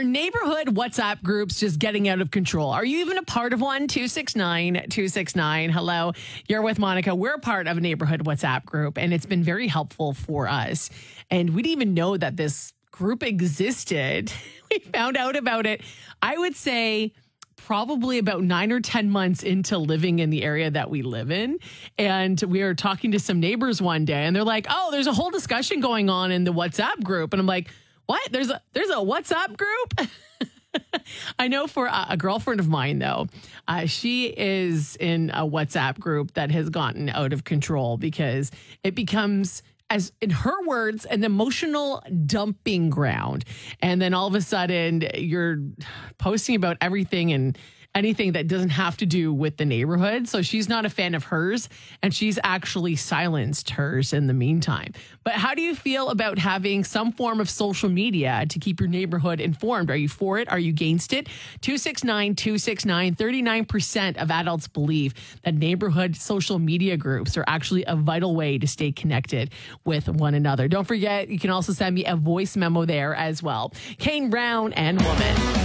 Are neighborhood WhatsApp groups just getting out of control? Are you even a part of one? 269-269. Hello, you're with Monica. We're a part of a neighborhood WhatsApp group, and it's been very helpful for us. And we didn't even know that this group existed. We found out about it, I would say, probably about 9 or 10 months into living in the area that we live in. And we were talking to some neighbors one day, and they're like, oh, there's a whole discussion going on in the WhatsApp group. And I'm like, what? There's a WhatsApp group? I know for a girlfriend of mine, though, she is in a WhatsApp group that has gotten out of control because it becomes, as in her words, an emotional dumping ground. And then all of a sudden you're posting about everything and anything that doesn't have to do with the neighborhood. So she's not a fan of hers, and she's actually silenced hers in the meantime. But how do you feel about having some form of social media to keep your neighborhood informed? Are you for it? Are you against it? 269-269. 39% of adults believe that neighborhood social media groups are actually a vital way to stay connected with one another. Don't forget, you can also send me a voice memo there as well. Kane Brown and Woman.